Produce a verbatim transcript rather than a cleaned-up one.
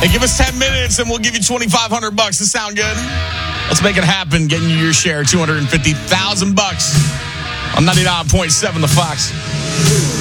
Hey, give us ten minutes and we'll give you twenty-five hundred bucks. Does that sound good? Let's make it happen. Getting you your share, two hundred fifty thousand bucks on ninety-nine point seven The Fox.